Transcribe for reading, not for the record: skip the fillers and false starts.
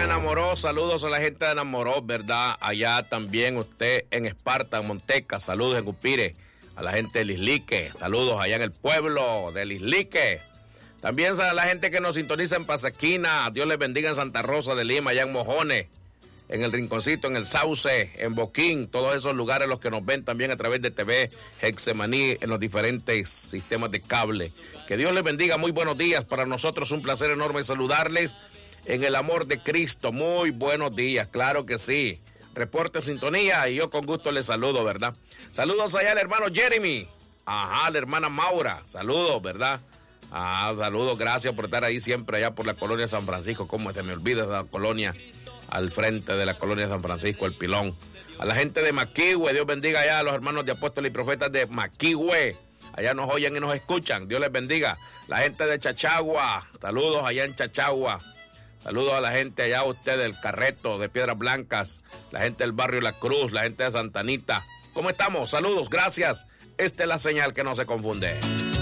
Enamoró, saludos a la gente de Enamoró, ¿verdad? Allá también usted en Esparta, en Monteca, saludos en Upire, a la gente de Lislique, saludos allá en el pueblo de Lislique. También a la gente que nos sintoniza en Pasaquina, Dios les bendiga en Santa Rosa de Lima, allá en Mojones, en el Rinconcito, en el Sauce, en Boquín, todos esos lugares los que nos ven también a través de TV Hexemaní, en los diferentes sistemas de cable. Que Dios les bendiga, muy buenos días, para nosotros un placer enorme saludarles en el amor de Cristo. Muy buenos días, claro que sí. Reporte sintonía y yo con gusto les saludo, ¿verdad? Saludos allá al hermano Jeremy, ajá, la hermana Maura, saludos, ¿verdad? Saludos, gracias por estar ahí siempre allá por la colonia San Francisco, como se me olvida esa colonia, al frente de la colonia San Francisco, el Pilón. A la gente de Maquihue, Dios bendiga allá a los hermanos de apóstoles y profetas de Maquihue. Allá nos oyen y nos escuchan, Dios les bendiga. La gente de Chachagua, saludos allá en Chachagua. Saludos a la gente allá, usted del Carreto, de Piedras Blancas, la gente del barrio La Cruz, la gente de Santa Anita. ¿Cómo estamos? Saludos, gracias. Esta es la señal que no se confunde.